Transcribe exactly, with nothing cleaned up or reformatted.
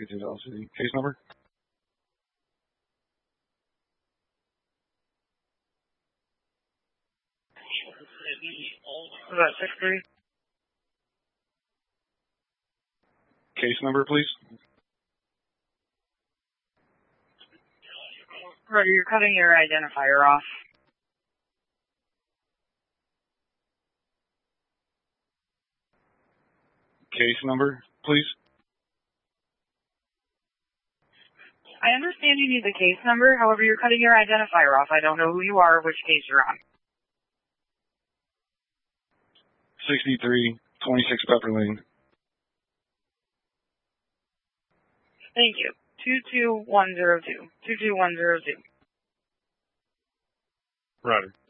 Executive L L C. Case number? Was that six three? Case number, please. Roger, you're cutting your identifier off. Case number, please. I understand you need the case number, however, you're cutting your identifier off. I don't know who you are or which case you're on. sixty-three twenty-six Pepper Lane. Thank you. two two one zero two. two two one zero two. Roger.